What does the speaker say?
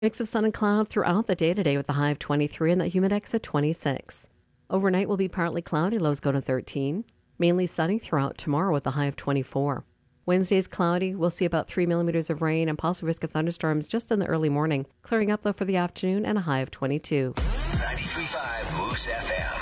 Mix of sun and cloud throughout the day today with a high of 23 and the humidex at 26. Overnight will be partly cloudy, lows go to 13. Mainly sunny throughout tomorrow with a high of 24. Wednesday is cloudy. We'll see about 3 millimeters of rain and possible risk of thunderstorms just in the early morning. Clearing up though for the afternoon and a high of 22. 93.5 Moose FM.